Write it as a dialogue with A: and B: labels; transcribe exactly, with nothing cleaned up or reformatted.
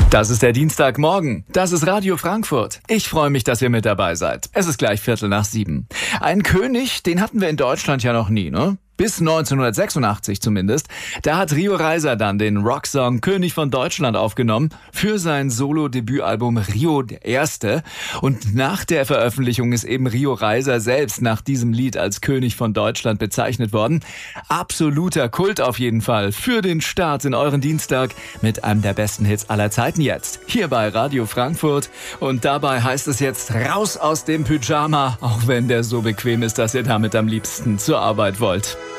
A: Das ist der Dienstagmorgen. Das ist Radio Frankfurt. Ich freue mich, dass ihr mit dabei seid. Es ist gleich Viertel nach sieben. Ein König, den hatten wir in Deutschland ja noch nie, ne? Bis neunzehnhundertsechsundachtzig zumindest. Da hat Rio Reiser dann den Rocksong König von Deutschland aufgenommen für sein Solo-Debütalbum Rio der Erste. Und nach der Veröffentlichung ist eben Rio Reiser selbst nach diesem Lied als König von Deutschland bezeichnet worden. Absoluter Kult auf jeden Fall für den Start in euren Dienstag mit einem der besten Hits aller Zeiten jetzt. Hier bei Radio Frankfurt. Und dabei heißt es jetzt raus aus dem Pyjama, auch wenn der so bequem ist, dass ihr damit am liebsten zur Arbeit wollt.